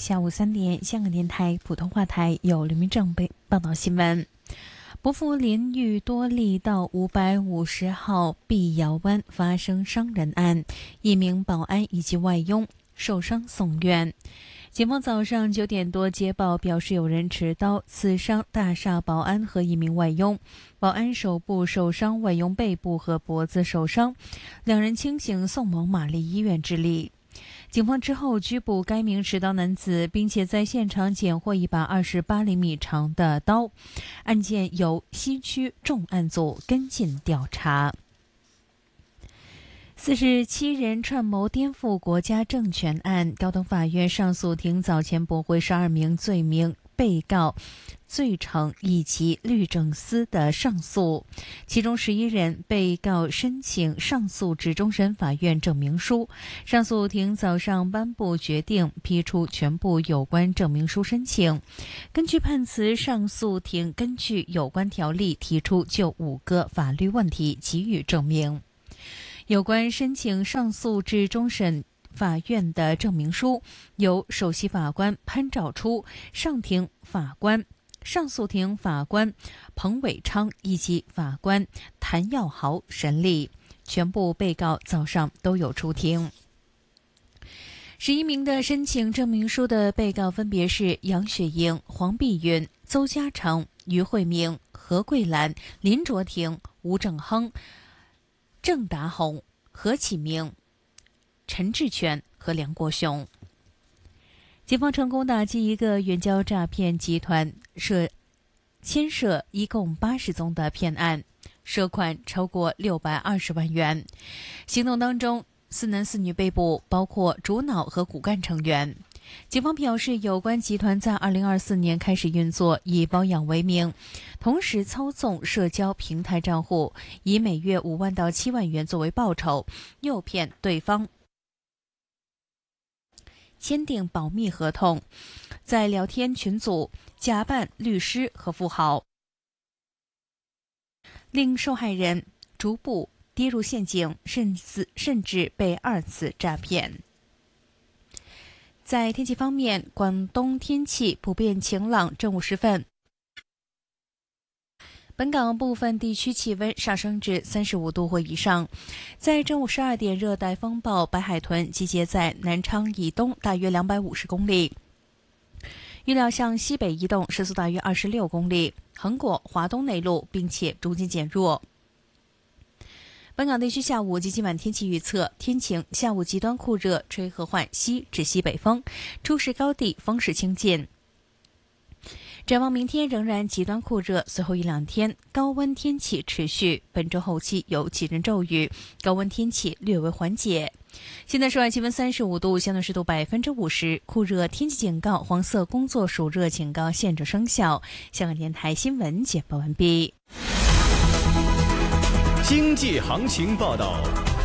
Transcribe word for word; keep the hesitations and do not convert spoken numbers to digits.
下午三点，香港电台普通话台有刘明正被报道新闻。薄扶林裕多利道五百五十号碧瑶湾发生伤人案，一名保安以及外佣受伤送院。警方早上九点多接报，表示有人持刀刺伤大厦保安和一名外佣，保安手部受伤，外佣背部和脖子受伤，两人清醒送往玛丽医院治理。警方之后拘捕该名持刀男子，并且在现场检获一把二十八厘米长的刀。案件由西区重案组跟进调查。四十七人串谋颠覆国家政权案，高等法院上诉庭早前驳回十二名罪名被告罪成以及律政司的上诉，其中十一人被告申请上诉至终审法院证明书，上诉庭早上颁布决定，批出全部有关证明书申请。根据判词，上诉庭根据有关条例提出就五个法律问题给予证明。有关申请上诉至终审法院的证明书，由首席法官潘兆初、上庭法官、上诉庭法官彭伟昌以及法官谭耀豪审理。全部被告早上都有出庭。十一名的申请证明书的被告分别是杨雪莹、黄碧云、邹家成、于慧明、何桂兰、林卓廷、吴正亨、郑达宏、何启明、陈志全和梁国雄。警方成功打击一个援交诈骗集团，涉牵涉一共八十宗的骗案，涉款超过六百二十万元。行动当中，四男四女被捕，包括主脑和骨干成员。警方表示，有关集团在二零二四年开始运作，以包养为名，同时操纵社交平台账户，以每月五万到七万元作为报酬，诱骗对方签订保密合同，在聊天群组假扮律师和富豪，令受害人逐步跌入陷阱，甚至甚至被二次诈骗。在天气方面，广东天气普遍晴朗，正午时分，本港部分地区气温上升至三十五度或以上。在正午十二点，热带风暴白海豚集结在南昌以东大约两百五十公里，预料向西北移动，时速大约二十六公里，横过华东内陆，并且逐渐减弱。本港地区下午及今晚天气预测：天晴，下午极端酷热，吹和缓西至西北风，初时高地风势清劲。展望明天仍然极端酷热，随后一两天高温天气持续，本周后期有几阵骤雨，高温天气略为缓解。现在室外气温三十五度，相对湿度百分之五十，酷热天气警告、黄色工作暑热警告现正生效。香港电台新闻简报完毕。 经济行情报道。